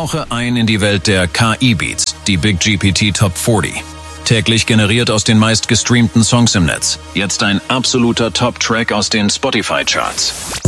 Tauche ein in die Welt der KI-Beats, die Big GPT Top 40. Täglich generiert aus den meistgestreamten Songs im Netz. Jetzt ein absoluter Top-Track aus den Spotify-Charts.